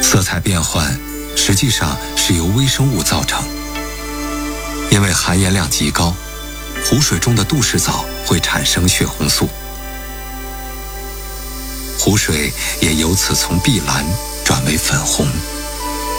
色彩变换实际上是由微生物造成，因为含盐量极高，湖水中的杜氏藻会产生血红素，湖水也由此从碧蓝转为粉红。